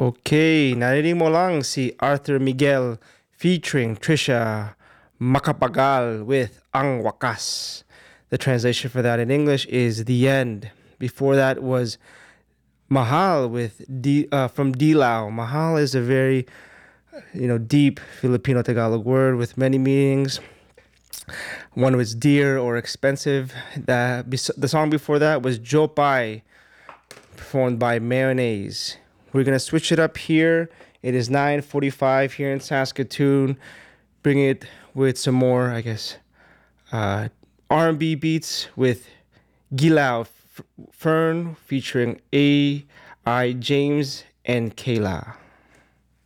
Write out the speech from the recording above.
Okay, narinig mo lang si Arthur Miguel featuring Trisha Macapagal with Ang Wakas. The translation for that in English is The End. Before that was Mahal from Dilao. Mahal is a very deep Filipino Tagalog word with many meanings. One was dear or expensive. The song before that was Jopay, performed by Mayonnaise. We're gonna switch it up here. It is 9:45 here in Saskatoon. Bring it with some more, I guess, R&B beats with Gilao Fern featuring A.I. James and Kayla.